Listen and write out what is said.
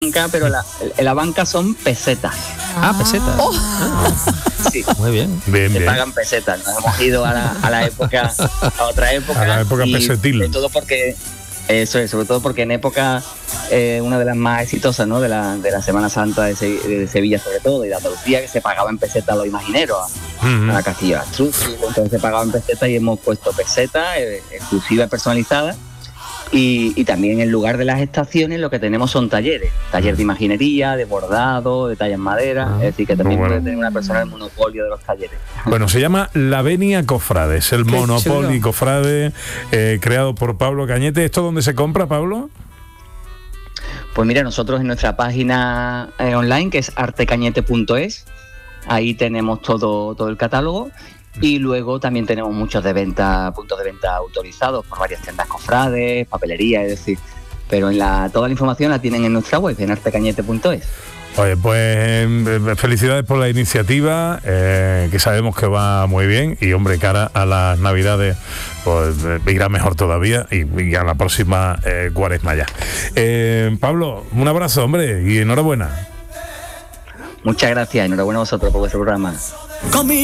banca, pero la banca son pesetas. Pesetas. Sí. Muy bien. Bien, Se bien. pagan pesetas. Nos hemos ido a la época, a otra época. A la época y pesetil. sobre todo porque en época una de las más exitosas, ¿no? de la Semana Santa de Sevilla sobre todo, y de Andalucía, que se pagaba en pesetas a los imagineros, a la Castilla de Astruz, entonces se pagaba en pesetas y hemos puesto pesetas exclusivas, personalizadas. Y también en lugar de las estaciones lo que tenemos son talleres de imaginería, de bordado, de talla en madera, es decir, que también muy bueno. puede tener una persona el monopolio de los talleres. Bueno, se llama La Venia Cofrade, es el Qué Monopoly chulo. Cofrade, creado por Pablo Cañete. ¿Esto dónde se compra, Pablo? Pues mira, nosotros en nuestra página online, que es artecañete.es, ahí tenemos todo el catálogo. Y luego también tenemos puntos de venta autorizados por varias tiendas cofrades, papelería, es decir, pero toda la información la tienen en nuestra web, en artecañete.es. Oye, pues felicidades por la iniciativa, que sabemos que va muy bien, y hombre, cara a las Navidades pues irá mejor todavía, y a la próxima Cuaresma ya. Pablo, un abrazo, hombre, y enhorabuena. Muchas gracias, enhorabuena a vosotros por vuestro programa.